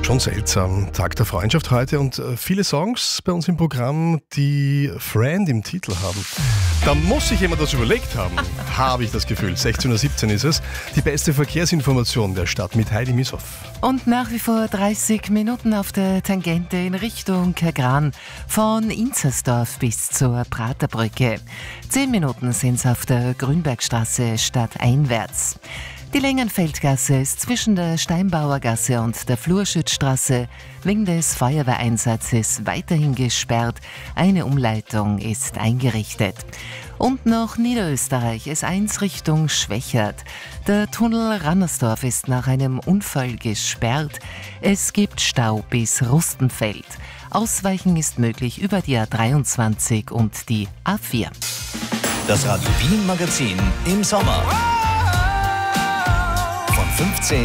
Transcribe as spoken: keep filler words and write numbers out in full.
Schon seltsam. Tag der Freundschaft heute und äh, viele Songs bei uns im Programm, die Friend im Titel haben. Da muss sich jemand das überlegt haben, habe ich das Gefühl. sechzehn Uhr siebzehn ist es. Die beste Verkehrsinformation der Stadt mit Heidi Mishoff. Und nach wie vor dreißig Minuten auf der Tangente in Richtung Kagran, von Inzersdorf bis zur Praterbrücke. Zehn Minuten sind es auf der Grünbergstraße stadteinwärts. Die Längenfeldgasse ist zwischen der Steinbauergasse und der Flurschützstraße wegen des Feuerwehreinsatzes weiterhin gesperrt. Eine Umleitung ist eingerichtet. Und noch Niederösterreich, S eins Richtung Schwächert. Der Tunnel Rannersdorf ist nach einem Unfall gesperrt. Es gibt Stau bis Rustenfeld. Ausweichen ist möglich über die A dreiundzwanzig und die A vier. Das Radio Wien Magazin im Sommer. Von fünfzehn